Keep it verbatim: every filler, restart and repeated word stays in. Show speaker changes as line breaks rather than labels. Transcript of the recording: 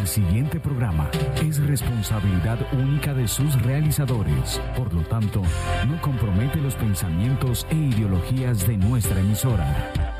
siguiente programa es responsabilidad única de sus realizadores. Por lo tanto, no compromete los pensamientos e ideologías de nuestra emisora.